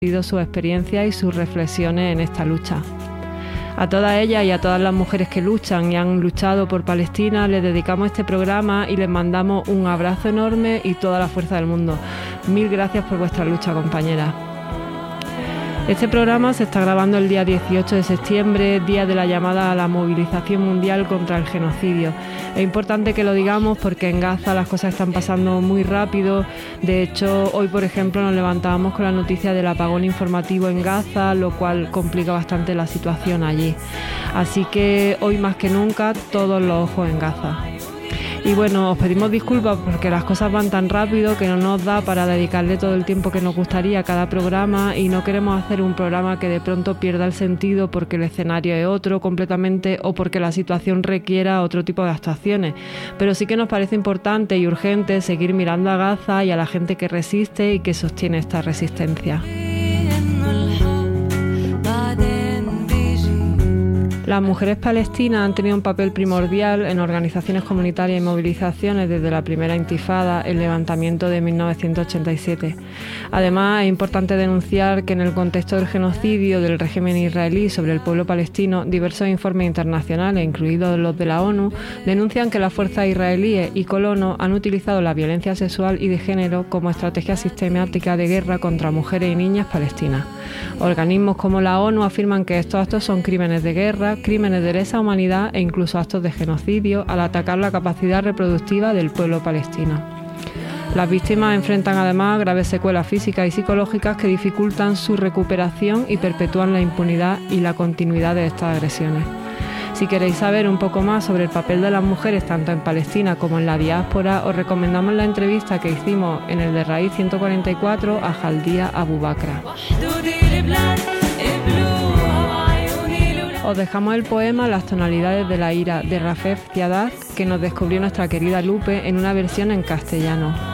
sus experiencias y sus reflexiones en esta lucha. A todas ellas y a todas las mujeres que luchan y han luchado por Palestina les dedicamos este programa y les mandamos un abrazo enorme y toda la fuerza del mundo. Mil gracias por vuestra lucha, compañeras. Este programa se está grabando el día 18 de septiembre, día de la llamada a la movilización mundial contra el genocidio. Es importante que lo digamos porque en Gaza las cosas están pasando muy rápido. De hecho, hoy, por ejemplo, nos levantábamos con la noticia del apagón informativo en Gaza, lo cual complica bastante la situación allí. Así que hoy más que nunca, todos los ojos en Gaza. Y bueno, os pedimos disculpas porque las cosas van tan rápido que no nos da para dedicarle todo el tiempo que nos gustaría a cada programa y no queremos hacer un programa que de pronto pierda el sentido porque el escenario es otro completamente o porque la situación requiera otro tipo de actuaciones. Pero sí que nos parece importante y urgente seguir mirando a Gaza y a la gente que resiste y que sostiene esta resistencia. Las mujeres palestinas han tenido un papel primordial en organizaciones comunitarias y movilizaciones desde la primera intifada, el levantamiento de 1987. Además, es importante denunciar que en el contexto del genocidio del régimen israelí sobre el pueblo palestino, diversos informes internacionales, incluidos los de la ONU, denuncian que las fuerzas israelíes y colonos han utilizado la violencia sexual y de género como estrategia sistemática de guerra contra mujeres y niñas palestinas. Organismos como la ONU afirman que estos actos son crímenes de guerra, crímenes de lesa humanidad e incluso actos de genocidio al atacar la capacidad reproductiva del pueblo palestino. Las víctimas enfrentan además graves secuelas físicas y psicológicas que dificultan su recuperación y perpetúan la impunidad y la continuidad de estas agresiones. Si queréis saber un poco más sobre el papel de las mujeres tanto en Palestina como en la diáspora, os recomendamos la entrevista que hicimos en el de Raíz 144 a Jaldía Abu Bakra. Os dejamos el poema Las tonalidades de la ira de Rafef Ziadat, que nos descubrió nuestra querida Lupe en una versión en castellano.